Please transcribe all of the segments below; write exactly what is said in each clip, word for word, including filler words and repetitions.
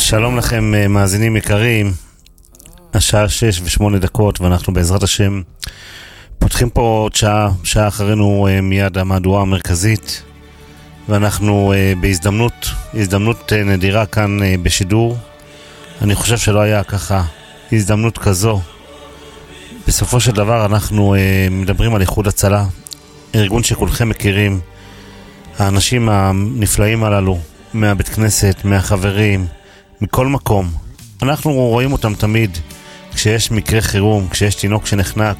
שלום לכם מאזינים יקרים, השעה שש ושמונה דקות ואנחנו בעזרת השם פותחים פה עוד שעה, שעה אחרינו מיד המהדורה המרכזית, ואנחנו בהזדמנות, הזדמנות נדירה כאן בשידור. אני חושב שלא היה ככה הזדמנות כזו. בסופו של דבר אנחנו מדברים על איחוד הצלה, ארגון שכולכם מכירים, האנשים הנפלאים הללו, מהבית כנסת, מהחברים, מכל מקום. אנחנו רואים אותם תמיד כשיש מקרה חירום, כשיש תינוק שנחנק,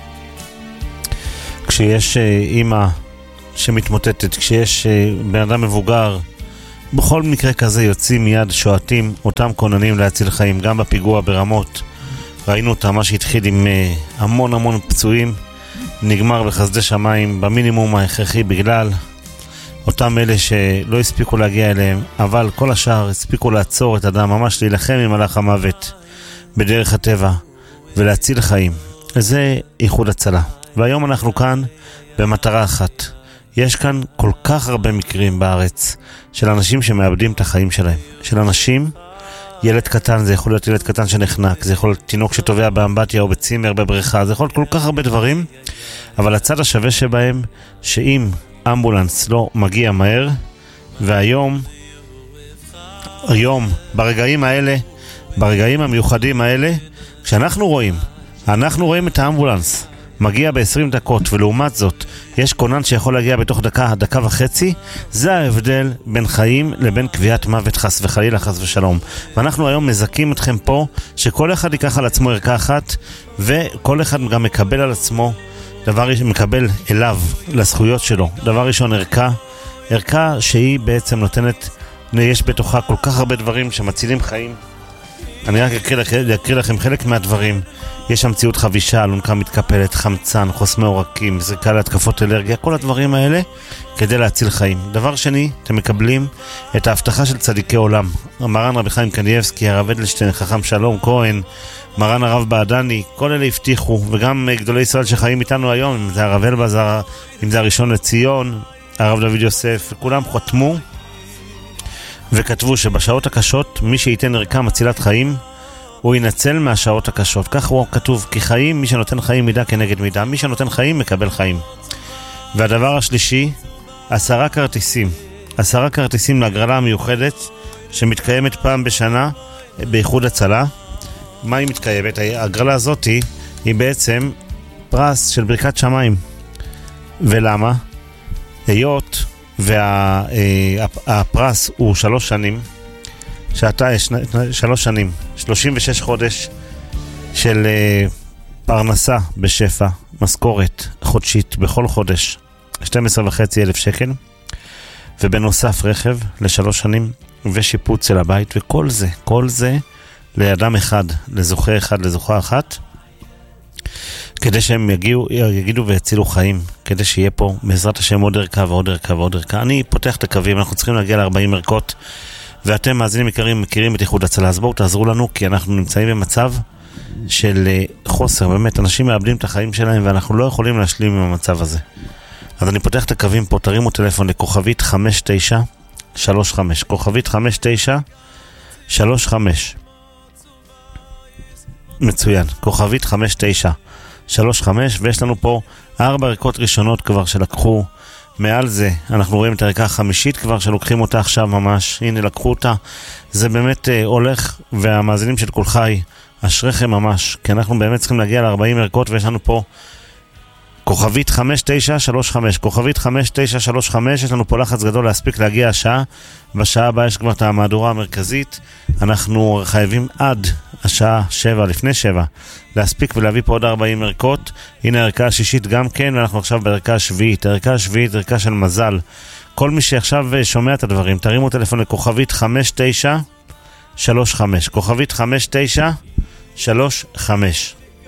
כשיש אימא שמתמוטטת, כשיש בן אדם מבוגר. בכל מקרה כזה יוצאים מיד, שועטים אותם כוננים להציל חיים. גם בפיגוע ברמות ראינו אותם, מה שהתחיל עם המון המון פצועים נגמר בחסדי שמיים במינימום ההכרחי, בגלל אותם אלה שלא הספיקו להגיע אליהם, אבל כל השאר הספיקו לעצור את אדם, ממש להילחם עם מלאך המוות בדרך הטבע ולהציל חיים. זה איחוד הצלה. והיום אנחנו כאן במטרה אחת. יש כאן כל כך הרבה מקרים בארץ של אנשים שמאבדים את החיים שלהם, של אנשים, ילד קטן, זה יכול להיות ילד קטן שנחנק, זה יכול להיות תינוק שטובע באמבטיה או בצימר בבריכה, זה יכול להיות כל כך הרבה דברים, אבל הצד השווה שבהם, שאם אמבולנס לא מגיע מהר, והיום, היום, ברגעים האלה, ברגעים המיוחדים האלה, כשאנחנו רואים, אנחנו רואים את האמבולנס מגיע ב-עשרים דקות, ולעומת זאת יש כונן שיכול להגיע בתוך דקה, דקה וחצי, זה ההבדל בין חיים לבין קביעת מוות, חס וחלילה, חס ושלום. ואנחנו היום מזכים אתכם פה שכל אחד ייקח על עצמו ערכה אחת, וכל אחד גם מקבל על עצמו דבר ראשון, מקבל אליו לזכויות שלו. דבר ראשון, ערכה, ערכה שהיא בעצם נותנת, יש בתוכה כל כך הרבה דברים שמצילים חיים. אני רק אקריא, אקריא לכם חלק מהדברים. יש שם ציוד חבישה, אלונקה מתקפלת, חמצן, חוסמי עורקים, זריקה להתקפות אלרגיה, כל הדברים האלה כדי להציל חיים. דבר שני, אתם מקבלים את ההבטחה של צדיקי עולם. מרן רבי חיים קניאבסקי, הרב אדלשטיין, חכם שלום כהן, מרן הרב בעדני, כל אלה הבטיחו, וגם גדולי ישראל שחיים איתנו היום, אם זה הרב אלבזר, אם זה הראשון לציון, הרב דוד יוסף, כולם חתמו וכתבו שבשעות הקשות מי שייתן ערכה מצילת חיים הוא ינצל מהשעות הקשות. כך הוא כתוב, כי חיים, מי שנותן חיים מידה כנגד מידה, מי שנותן חיים מקבל חיים. והדבר השלישי, עשרה כרטיסים עשרה כרטיסים להגרלה המיוחדת שמתקיימת פעם בשנה באיחוד הצלה. מה היא מתקיימת? ההגרלה הזאת היא, היא בעצם פרס של ברכת שמיים. ולמה? היות והפרס הוא שלוש שנים, שאתה יש שלוש שנים, שלושים ושש חודש של פרנסה בשפע, משכורת חודשית בכל חודש, שתים עשרה וחצי אלף שקל, ובנוסף רכב לשלוש שנים, ושיפוץ של הבית, וכל זה, כל זה לאדם אחד, לזוכה אחד, לזוכה אחת, כדי שהם יגיעו, יגידו ויצילו חיים, כדי שיהיה פה בעזרת השם עוד ערכה ועוד ערכה ועוד ערכה. אני פותח את הקווים, אנחנו צריכים להגיע ל-ארבעים ערכות, ואתם מאזינים יקרים מכירים את איחוד הצלה, אז בואו תעזרו לנו, כי אנחנו נמצאים במצב של חוסר, באמת אנשים מאבדים את החיים שלהם ואנחנו לא יכולים להשלים עם המצב הזה. אז אני פותח את הקווים פה, תרימו טלפון לכוכבית חמש תשע שלוש חמש, כוכבית חמש תשע שלוש חמש, מצוין, כוכבית חמש תשע שלוש חמש, ויש לנו פה ארבע ערכות ראשונות כבר שלקחו. מעל זה אנחנו רואים את הערכה החמישית כבר שלוקחים אותה עכשיו ממש, הנה לקחו אותה. זה באמת אה, הולך, והמאזינים של כל חי אשריכם ממש, כי אנחנו באמת צריכים להגיע ל-ארבעים ערכות, ויש לנו פה כוכבית חמש תשע שלוש חמש, כוכבית חמש תשע שלוש חמש. יש לנו פה לחץ גדול להספיק להגיע השעה, בשעה הבאה יש כבר את המהדורה המרכזית, אנחנו חייבים עד השעה שבע, לפני שבע, להספיק ולהביא פה עוד ארבעים ערכות. הנה הערכה השישית גם כן, ואנחנו עכשיו בערכה השביעית, הערכה השביעית, ערכה של מזל. כל מי שעכשיו שומע את הדברים, תרימו טלפון לכוכבית חמש תשע שלוש חמש, כוכבית חמש תשע שלוש חמש.